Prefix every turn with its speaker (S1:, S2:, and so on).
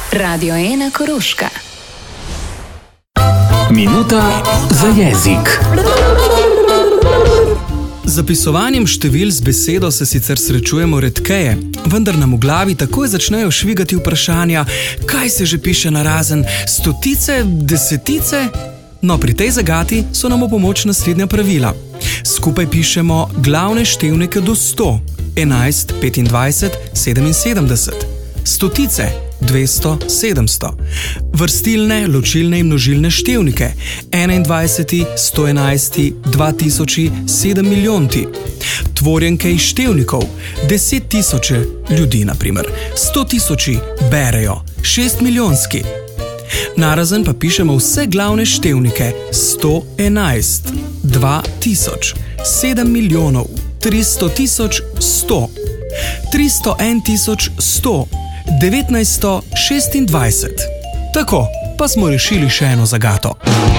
S1: Radio 1 Koroška.
S2: Minuta za jezik.
S3: Z zapisovanjem števil z besedo se sicer srečujemo redkeje, vendar nam v glavi takoj začnejo švigati vprašanja, kaj se že piše narazen, stotice, desetice? No, pri tej zagati so nam v pomoč naslednja pravila. Skupaj pišemo glavne števnike do 100, 11, 25, 77, stotice, 200, 700, vrstilne, ločilne in množilne števnike, 21, 111, 2000, 7 milijonti, tvorjenke iz števnikov, 10 tisoče ljudi, naprimer, 100 tisoči berejo, 6 milijonski. Narazen pa pišemo vse glavne števnike 111, 2000, 7 milijonov, 300 tisoč 100, 301 tisoč 100, 1926. Tako, pa smo rešili še eno zagato.